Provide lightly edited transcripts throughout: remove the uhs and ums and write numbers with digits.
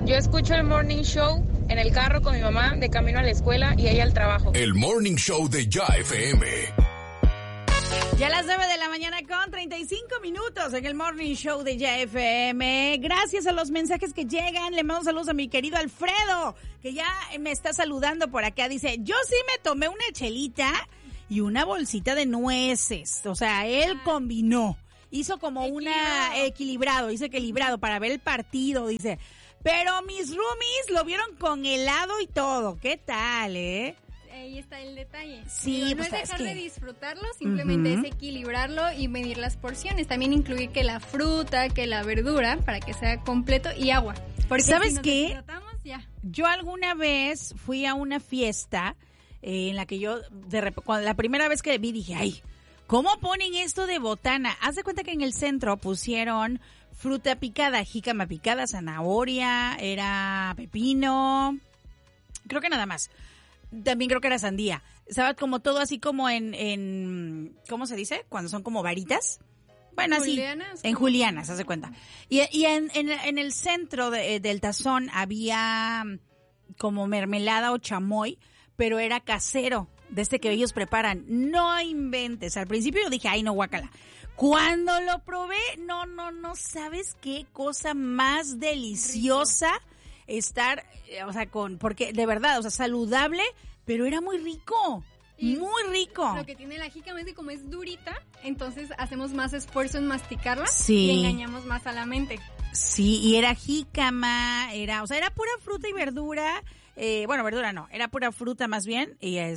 Yo escucho el Morning Show en el carro con mi mamá de camino a la escuela y ella al trabajo. El Morning Show de Ya FM. Ya a las 9 de la mañana con 35 minutos en el Morning Show de Ya FM. Gracias a los mensajes que llegan. Le mando saludos a mi querido Alfredo, que ya me está saludando por acá. Dice, yo sí me tomé una chelita y una bolsita de nueces. O sea, él combinó. Hizo como equilibrado para ver el partido, dice. Pero mis roomies lo vieron con helado y todo. ¿Qué tal, Ahí está el detalle. Sí, no pues, es dejar de disfrutarlo, simplemente es equilibrarlo y medir las porciones. También incluir que la fruta, que la verdura, para que sea completo, y agua. Porque ¿sabes si nos qué? deshidratamos, ya. Yo alguna vez fui a una fiesta en la que yo, la primera vez que vi, dije, ay, ¿cómo ponen esto de botana? Haz de cuenta que en el centro pusieron fruta picada, jícama picada, zanahoria, era pepino, creo que nada más. También creo que era sandía. Estaba como todo así como en ¿cómo se dice? Cuando son como varitas. Bueno, así. Julianas. En julianas, haz de cuenta. Y en el centro del tazón había como mermelada o chamoy, pero era casero, de este que ellos preparan. No inventes. Al principio yo dije, ay, no, guácala. Cuando lo probé, no, ¿sabes qué cosa más deliciosa? Estar, o sea, porque de verdad, o sea, saludable, pero era muy rico, muy rico. Lo que tiene la jícama es que como es durita, entonces hacemos más esfuerzo en masticarla sí. Y engañamos más a la mente. Sí, y era jícama, era pura fruta y verdura, bueno, verdura no, era pura fruta más bien,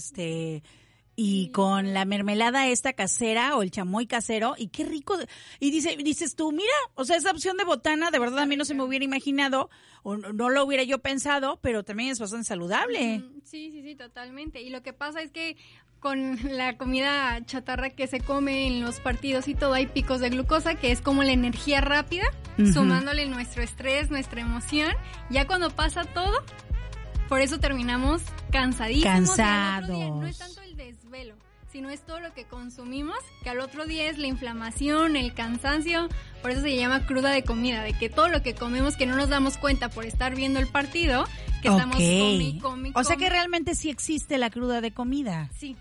y con la mermelada esta casera o el chamoy casero, y qué rico. Y dices tú, mira, o sea, esa opción de botana, de verdad a mí no se me hubiera imaginado, o no lo hubiera yo pensado, pero también es bastante saludable. Sí, totalmente. Y lo que pasa es que con la comida chatarra que se come en los partidos y todo, hay picos de glucosa, que es como la energía rápida, sumándole nuestro estrés, nuestra emoción. Ya cuando pasa todo, por eso terminamos cansadísimos. Cansados. Y al otro día no es tanto el desvelo, sino es todo lo que consumimos, que al otro día es la inflamación, el cansancio. Por eso se llama cruda de comida, de que todo lo que comemos que no nos damos cuenta por estar viendo el partido, que estamos come. O sea que realmente sí existe la cruda de comida. Sí.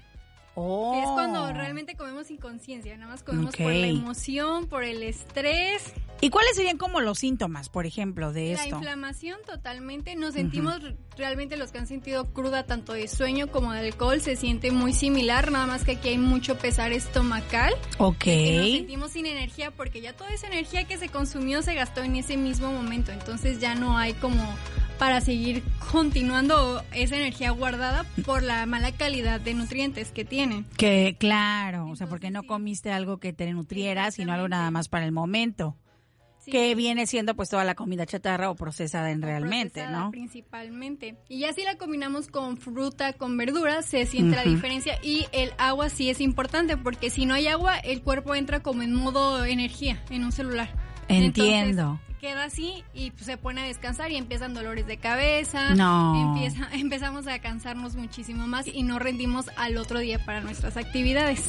Oh. Es cuando realmente comemos sin conciencia, nada más comemos por la emoción, por el estrés. ¿Y cuáles serían como los síntomas, por ejemplo, de esto? La inflamación totalmente, nos sentimos realmente los que han sentido cruda tanto de sueño como de alcohol, se siente muy similar, nada más que aquí hay mucho pesar estomacal. Ok. Nos sentimos sin energía porque ya toda esa energía que se consumió se gastó en ese mismo momento, entonces ya no hay como para seguir continuando esa energía guardada por la mala calidad de nutrientes que tiene. Que claro, o sea, porque no comiste algo que te nutriera, sino algo nada más para el momento. Sí. Que viene siendo pues toda la comida chatarra o procesada realmente, ¿no? Principalmente. Y ya si la combinamos con fruta, con verduras, se siente la diferencia. Y el agua sí es importante, porque si no hay agua, el cuerpo entra como en modo energía, en un celular. Entiendo. Entonces, queda así y pues, se pone a descansar y empiezan dolores de cabeza. No. Empezamos a cansarnos muchísimo más y no rendimos al otro día para nuestras actividades.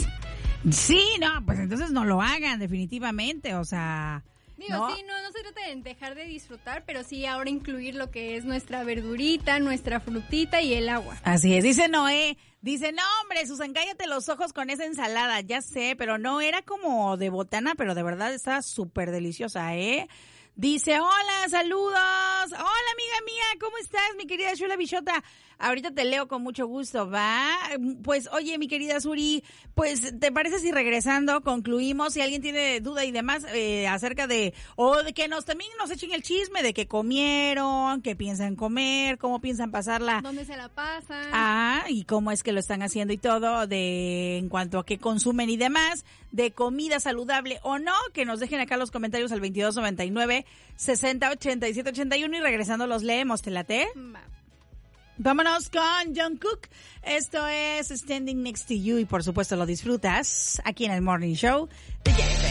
Sí, no, pues entonces no lo hagan definitivamente, o sea... Digo, ¿no? Sí, no se trata de dejar de disfrutar, pero sí ahora incluir lo que es nuestra verdurita, nuestra frutita y el agua. Así es, dice Noé, no hombre, Susan, cállate los ojos con esa ensalada, ya sé, pero no, era como de botana, pero de verdad estaba súper deliciosa, Dice, hola, saludos, hola amiga mía, ¿cómo estás, mi querida Shula Bichota? Ahorita te leo con mucho gusto, ¿va? Pues, oye, mi querida Suri, pues, ¿te parece si regresando concluimos? Si alguien tiene duda y demás acerca de que también nos echen el chisme de qué comieron, qué piensan comer, cómo piensan pasarla. ¿Dónde se la pasan? Y cómo es que lo están haciendo y todo, en cuanto a qué consumen y demás, de comida saludable o no, que nos dejen acá los comentarios al 2299 608781 y regresando los leemos, ¿te late? Va. Vámonos con Jungkook. Esto es Standing Next to You y por supuesto lo disfrutas aquí en el Morning Show de JFM.